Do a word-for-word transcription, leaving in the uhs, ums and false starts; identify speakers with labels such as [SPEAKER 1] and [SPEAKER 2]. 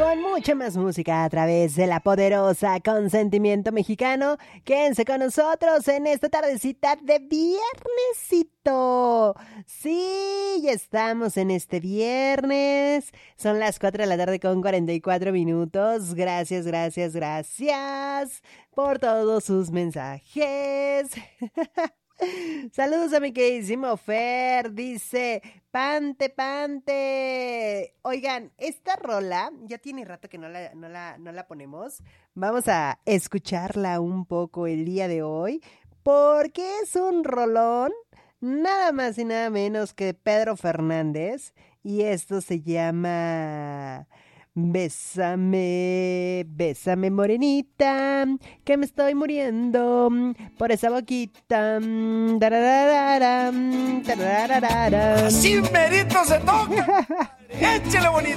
[SPEAKER 1] con mucha más música a través de la poderosa Consentimiento Mexicano. Quédense con nosotros en esta tardecita de viernesito. Sí, ya estamos en este viernes. Son las cuatro de la tarde con cuarenta y cuatro minutos. Gracias, gracias, gracias por todos sus mensajes. Saludos a mi queridísimo Fer, dice, Pante, Pante. Oigan, esta rola, ya tiene rato que no la, no la, no la ponemos. Vamos a escucharla un poco el día de hoy, porque es un rolón, nada más y nada menos que Pedro Fernández, y esto se llama... Bésame, bésame morenita, que me estoy muriendo por esa boquita.
[SPEAKER 2] Así merito se toca. Échale bonito.